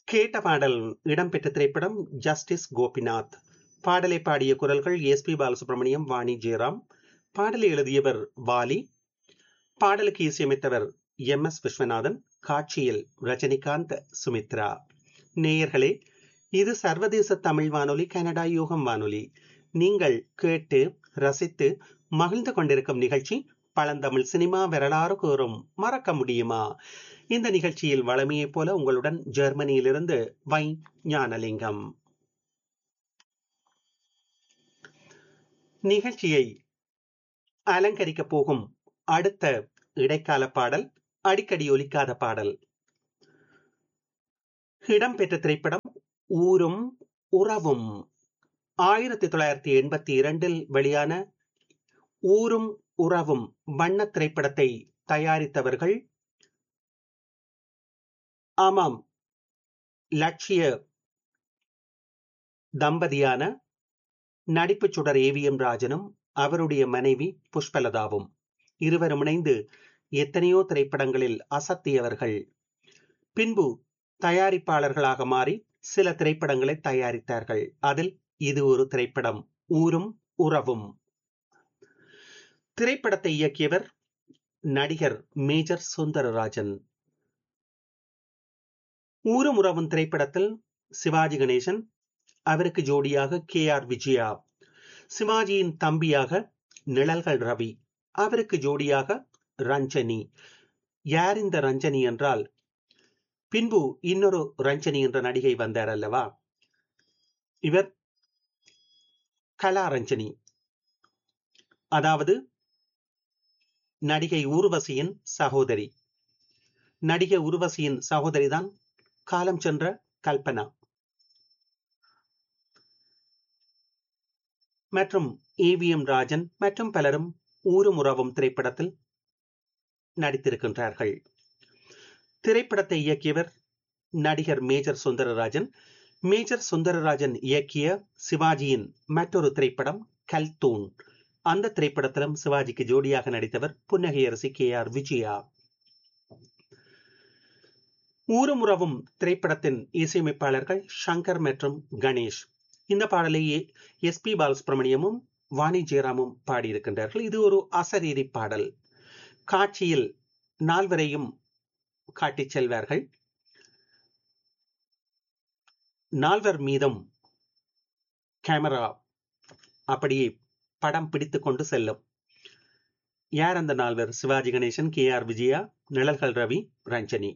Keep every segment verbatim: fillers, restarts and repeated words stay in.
கேட்ட பாடல் இடம்பெற்ற திரைப்படம் ஜஸ்டிஸ் கோபிநாத். பாடலை பாடிய குரல்கள் எஸ் பி பாலசுப்ரமணியம், வாணி ஜெயராம். பாடலை எழுதியவர் வாலி. பாடலுக்கு இசையமைத்தவர் எம் எஸ் விஸ்வநாதன். காட்சியில் ரஜினிகாந்த், சுமித்ரா. நேயர்களே, இது சர்வதேச தமிழ் வானொலி, கனடா யூகம் வானொலி. நீங்கள் கேட்டு ரசித்து மகிழ்ந்து கொண்டிருக்கும் நிகழ்ச்சி பழந்தமிழ் சினிமா வரலாறு கூறும் மறக்க முடியுமா? இந்த நிகழ்ச்சியில் வளமையைப் போல உங்களுடன் ஜெர்மனியிலிருந்து வை ஞானலிங்கம். நிகழ்ச்சியை அலங்கரிக்க போகும் அடுத்த இடைக்கால பாடல் அடிக்கடி ஒலிக்காத பாடல். இடம்பெற்ற திரைப்படம் ஊரும் உறவும். ஆயிரத்தி தொள்ளாயிரத்தி எண்பத்தி இரண்டில் வெளியான ஊரும் உறவும் வண்ண திரைப்படத்தை தயாரித்தவர்கள் ஆமாம் லட்சிய தம்பதியான நடிப்பு சுடர் ஏவிஎம் ராஜனும் அவருடைய மனைவி புஷ்பலதாவும். இருவரும் இணைந்து எத்தனையோ திரைப்படங்களில் அசத்தியவர்கள். பின்பு தயாரிப்பாளர்களாக மாறி சில திரைப்படங்களை தயாரித்தார்கள். அதில் இது ஒரு திரைப்படம், ஊரும் உறவும். திரைப்படத்தை இயக்கியவர் நடிகர் மேஜர் சுந்தரராஜன். ஊரும் உறவும் திரைப்படத்தில் சிவாஜி கணேசன், அவருக்கு ஜோடியாக கே ஆர் விஜயா, சிவாஜியின் தம்பியாக நிழல்கள் ரவி, அவருக்கு ஜோடியாக ரஞ்சனி. யார் இந்த ரஞ்சனி என்றால், பின்பு இன்னொரு ரஞ்சனி என்ற நடிகை வந்தார் அல்லவா, இவர் கலா ரஞ்சனி. அதாவது நடிகை ஊர்வசியின் சகோதரி. நடிகை ஊர்வசியின் சகோதரிதான் காலம் சென்ற கல்பனா. மற்றும் ஏவிஎம் ராஜன் மற்றும் பலரும் ஊரும் உறவும் திரைப்படத்தில் நடித்திருக்கின்றார்கள். திரைப்படத்தை இயக்கியவர் நடிகர் மேஜர் சுந்தரராஜன். மேஜர் சுந்தரராஜன் இயக்கிய சிவாஜியின் மற்றொரு திரைப்படம் கல்தூன். அந்த திரைப்படத்திலும் சிவாஜிக்கு ஜோடியாக நடித்தவர் புன்னகையரசி கே ஆர் விஜயா. ஊரும் உறவும் திரைப்படத்தின் இசையமைப்பாளர்கள் சங்கர் மற்றும் கணேஷ். இந்த பாடலை எஸ் பி பாலசுப்ரமணியமும் வாணி ஜெயராமும் பாடியிருக்கின்றார்கள். இது ஒரு அசரீரி பாடல். காட்சியில் நால்வரையும் காட்டிச் செல்வார்கள். நால்வர் மீதும் கேமரா அப்படியே படம் பிடித்துக் கொண்டு செல்லும். யார் அந்த நால்வர்? சிவாஜி கணேசன், கே ஆர் விஜயா, நிழல்கள் ரவி, ரஞ்சனி.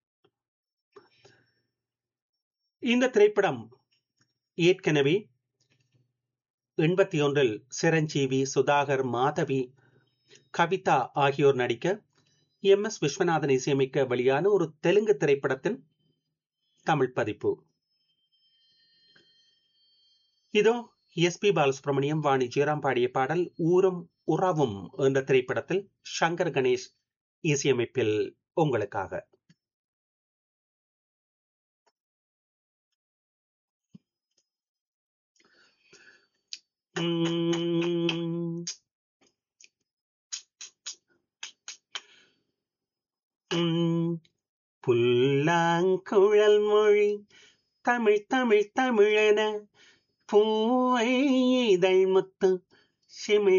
இந்த திரைப்படம் ஏற்கனவே எண்பத்தி ஒன்றில் சிரஞ்சீவி, சுதாகர், மாதவி, கவிதா ஆகியோர் நடிக்க எம் எஸ் விஸ்வநாதன் இசையமைக்க வெளியான ஒரு தெலுங்கு திரைப்படத்தின் தமிழ் பதிப்பு. இதோ எஸ் பி பாலசுப்ரமணியம், வாணி ஜெயராம் பாடிய பாடல் ஊரும் உறவும் என்ற திரைப்படத்தில் சங்கர் கணேஷ் இசையமைப்பில் உங்களுக்காக. புல்லாங்குழல் மொழி தமிழ் தமிழ் தமிழென பூவை இதழ் முத்து சிமிழ்